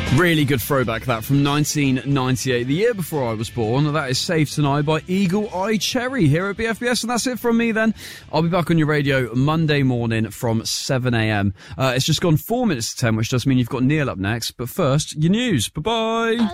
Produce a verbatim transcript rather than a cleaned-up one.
Really good throwback, that, from nineteen ninety-eight, the year before I was born. That is Save Tonight by Eagle Eye Cherry here at B F B S, and that's it from me then. I'll be back on your radio Monday morning from seven a.m. Uh, it's just gone four minutes to ten, which does mean you've got Neil up next, but first, your news. Bye-bye!